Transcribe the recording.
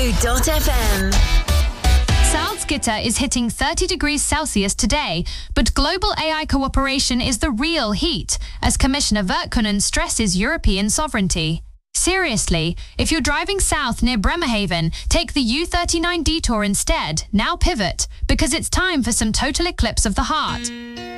Blue.fm. Salzgitter is hitting 30 degrees Celsius today, but global AI cooperation is the real heat, as Commissioner Virkkunen stresses European sovereignty. Seriously, if you're driving south near Bremerhaven, take the U39 detour instead, now pivot, because it's time for some total eclipse of the heart.